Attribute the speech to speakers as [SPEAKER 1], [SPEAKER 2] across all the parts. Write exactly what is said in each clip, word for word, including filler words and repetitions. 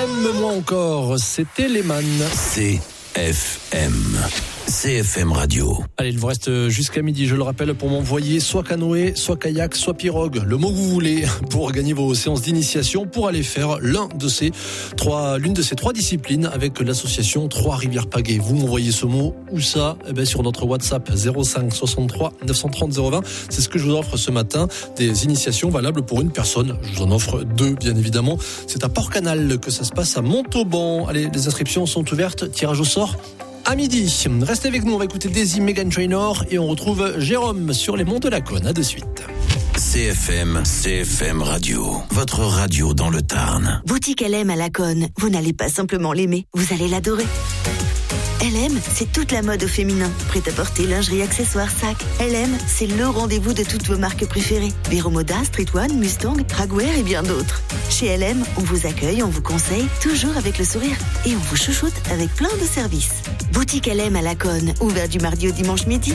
[SPEAKER 1] Aime-moi encore, c'était Lehman.
[SPEAKER 2] C F M. C F M Radio.
[SPEAKER 1] Allez, il vous reste jusqu'à midi, je le rappelle, pour m'envoyer soit canoë, soit kayak, soit pirogue, le mot que vous voulez, pour gagner vos séances d'initiation, pour aller faire l'un de ces trois, l'une de ces trois disciplines avec l'association Trois-Rivières Pagaie. Vous m'envoyez ce mot, où ça? Eh bien, sur notre WhatsApp zéro cinq soixante-trois neuf cent trente zéro vingt. C'est ce que je vous offre ce matin, des initiations valables pour une personne. Je vous en offre deux, bien évidemment. C'est à Port-Canal que ça se passe à Montauban. Allez, les inscriptions sont ouvertes, tirage au sort à midi. Restez avec nous, on va écouter Daisy, Meghan Trainor et on retrouve Jérôme sur les monts de la Cône. À de suite.
[SPEAKER 2] C F M, C F M Radio, votre radio dans le Tarn.
[SPEAKER 3] Boutique L M à la Cône, vous n'allez pas simplement l'aimer, vous allez l'adorer. L M, c'est toute la mode au féminin. Prêt-à-porter, lingerie, accessoires, sacs. L M, c'est le rendez-vous de toutes vos marques préférées. Vero Moda, Street One, Mustang, Dragwear et bien d'autres. Chez L M, on vous accueille, on vous conseille, toujours avec le sourire. Et on vous chouchoute avec plein de services. Boutique L M à la Cône, ouvert du mardi au dimanche midi.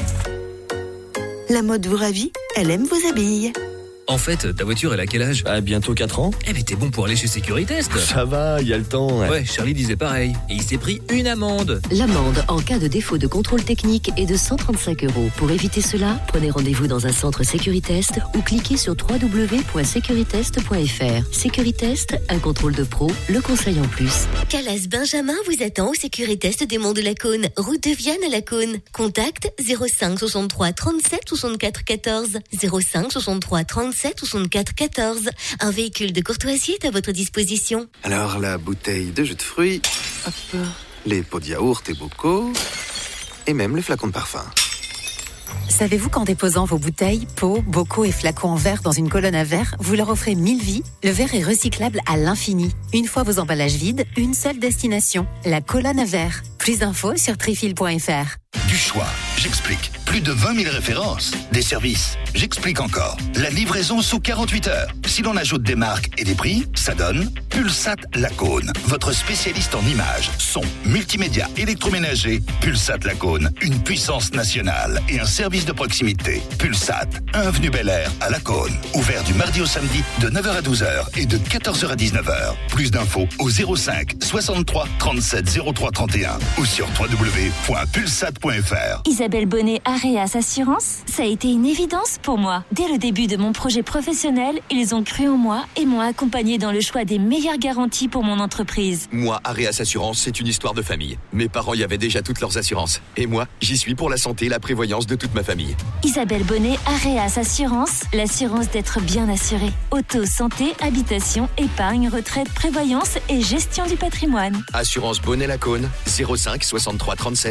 [SPEAKER 3] La mode vous ravit, L M vous habille.
[SPEAKER 4] En fait, ta voiture, elle a quel âge?
[SPEAKER 5] Ah, bientôt quatre ans.
[SPEAKER 4] Eh mais t'es bon pour aller chez Sécuritest.
[SPEAKER 5] Ça va, il y a le temps. Ouais.
[SPEAKER 4] ouais, Charlie disait pareil. Et il s'est pris une amende.
[SPEAKER 6] L'amende en cas de défaut de contrôle technique est de cent trente-cinq euros. Pour éviter cela, prenez rendez-vous dans un centre Sécuritest ou cliquez sur w w w point sécuritest point f r. Sécuritest, un contrôle de pro, le conseil en plus.
[SPEAKER 7] Calas Benjamin vous attend au Sécuritest des Monts de la Cône, route de Vienne à la Cône. Contact zéro cinq soixante-trois trente-sept soixante-quatre quatorze. zéro cinq soixante-trois trente-sept soixante-quatre quatorze. Un véhicule de courtoisie est à votre disposition.
[SPEAKER 8] Alors, la bouteille de jus de fruits, hop, les pots de yaourt et bocaux, et même les flacons de parfum.
[SPEAKER 9] Savez-vous qu'en déposant vos bouteilles, pots, bocaux et flacons en verre dans une colonne à verre, vous leur offrez mille vies? Le verre est recyclable à l'infini. Une fois vos emballages vides, une seule destination, la colonne à verre. Plus d'infos sur trifil point f r.
[SPEAKER 10] Du choix, j'explique. Plus de vingt mille références. Des services, j'explique encore. La livraison sous quarante-huit heures. Si l'on ajoute des marques et des prix, ça donne Pulsat Lacaune. Votre spécialiste en images, son, multimédia, électroménager. Pulsat Lacaune, une puissance nationale et un service de proximité. Pulsat, un avenue Bel Air à Lacaune. Ouvert du mardi au samedi de neuf heures à douze heures et de quatorze heures à dix-neuf heures. Plus d'infos au zéro cinq soixante-trois trente-sept zéro trois trente et un ou sur w w w point pulsat point f r.
[SPEAKER 11] Isabelle Bonnet, Areas Assurance, ça a été une évidence pour moi. Dès le début de mon projet professionnel, ils ont cru en moi et m'ont accompagné dans le choix des meilleures garanties pour mon entreprise.
[SPEAKER 12] Moi, Areas Assurance, c'est une histoire de famille. Mes parents y avaient déjà toutes leurs assurances. Et moi, j'y suis pour la santé et la prévoyance de toute ma famille.
[SPEAKER 11] Isabelle Bonnet, Areas Assurance, l'assurance d'être bien assuré. Auto, santé, habitation, épargne, retraite, prévoyance et gestion du patrimoine.
[SPEAKER 12] Assurance Bonnet Lacaune, zéro cinq soixante-trois trente-sept